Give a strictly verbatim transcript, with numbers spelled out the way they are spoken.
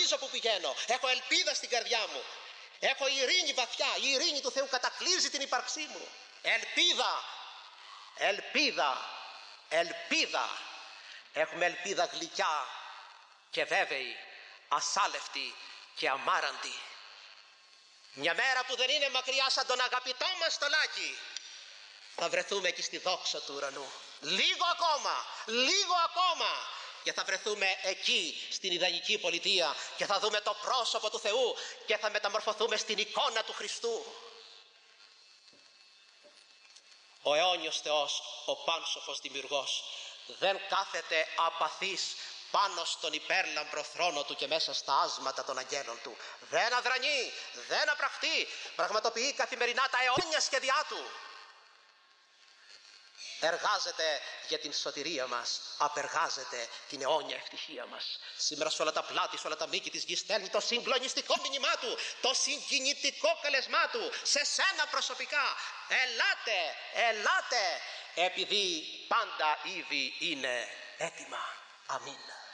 γνωρίζω που πηγαίνω. Έχω ελπίδα στην καρδιά μου. Έχω ειρήνη βαθιά. Η ειρήνη του Θεού κατακλείζει την ύπαρξή μου. Ελπίδα, ελπίδα, ελπίδα. Έχουμε ελπίδα γλυκιά και βέβαιη, ασάλευτη και αμάραντη. Μια μέρα που δεν είναι μακριά σαν τον αγαπητό μας στολάκι, θα βρεθούμε εκεί στη δόξα του ουρανού. Λίγο ακόμα, λίγο ακόμα και θα βρεθούμε εκεί στην ιδανική πολιτεία και θα δούμε το πρόσωπο του Θεού και θα μεταμορφωθούμε στην εικόνα του Χριστού. Ο αιώνιος Θεός, ο πάνσοφος δημιουργός, δεν κάθεται απαθής πάνω στον υπέρλαμπρο θρόνο του και μέσα στα άσματα των αγγέλων του. Δεν αδρανεί, δεν απραχτεί, πραγματοποιεί καθημερινά τα αιώνια σχέδιά του. Εργάζεται για την σωτηρία μας, απεργάζεται την αιώνια ευτυχία μας. Σήμερα σε όλα τα πλάτη, σε όλα τα μήκη της γης στέλνει το συγκλονιστικό μήνυμά του, το συγκινητικό καλεσμά του σε σένα προσωπικά. Ελάτε, ελάτε, επειδή πάντα ήδη είναι έτοιμα. Αμήν.